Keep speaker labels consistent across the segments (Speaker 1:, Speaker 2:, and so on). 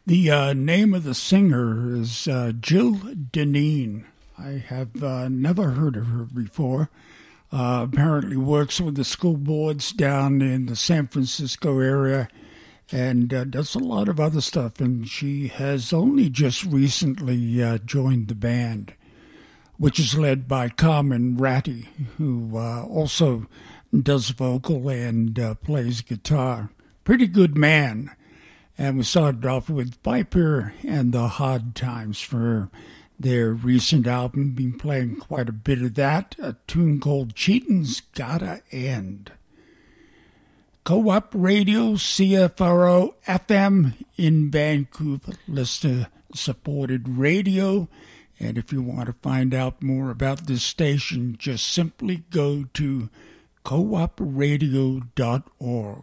Speaker 1: The name of the singer is Jill Deneen. I have never heard of her before. Apparently works with the school boards down in the San Francisco area and does a lot of other stuff. And she has only just recently joined the band, which is led by Carmen Ratti, who also does vocal and plays guitar. Pretty good man. And we started off with Viper and the Hard Times for their recent album. Been playing quite a bit of that. A tune called Cheatin's Gotta End. Co-op Radio, CFRO FM in Vancouver, listener-supported radio. And if you want to find out more about this station, just simply go to coopradio.org.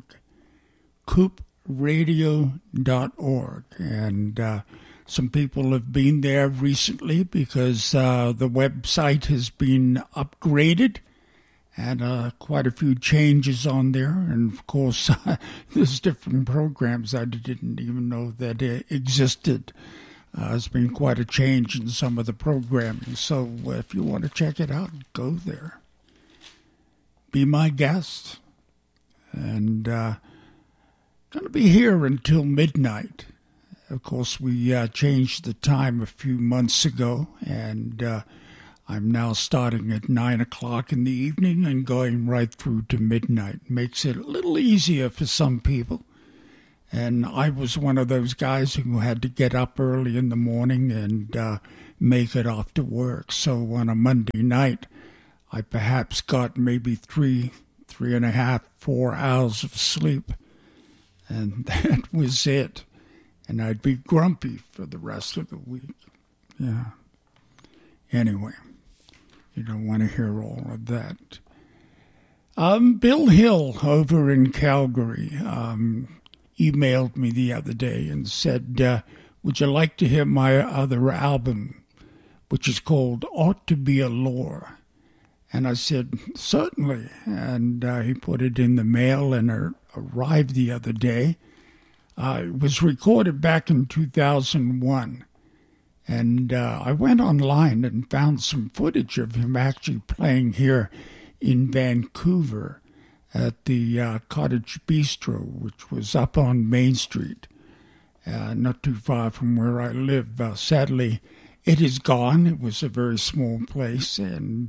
Speaker 1: coopradio.org. And some people have been there recently because the website has been upgraded and quite a few changes on there. And, of course, there's different programs I didn't even know that existed. There's been quite a change in some of the programming. So if you want to check it out, go there. Be my guest. And going to be here until midnight. Of course, we changed the time a few months ago, and I'm now starting at 9 o'clock in the evening and going right through to midnight. Makes it a little easier for some people. And I was one of those guys who had to get up early in the morning and make it off to work. So on a Monday night, I perhaps got maybe 3.5, 4 hours of sleep. And that was it. And I'd be grumpy for the rest of the week. Yeah. Anyway, you don't want to hear all of that. Bill Hill over in Calgary emailed me the other day and said, would you like to hear my other album, which is called Ought to Be a Lore? And I said, certainly. And he put it in the mail and it arrived the other day. It was recorded back in 2001, and I went online and found some footage of him actually playing here in Vancouver at the Cottage Bistro, which was up on Main Street, not too far from where I live. Sadly, it is gone. It was a very small place, and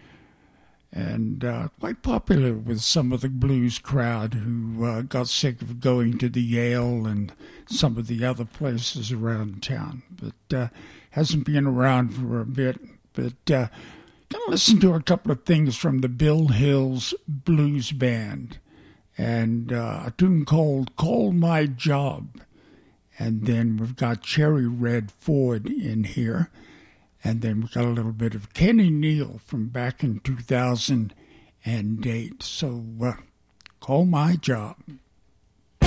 Speaker 1: quite popular with some of the blues crowd who got sick of going to the Yale and some of the other places around town. But hasn't been around for a bit. But gonna listen to a couple of things from the Bill Hill's Blues Band and a tune called Call My Job. And then we've got Cherry Red Ford in here. And then we got a little bit of Kenny Neal from back in 2008. So, Call My Job.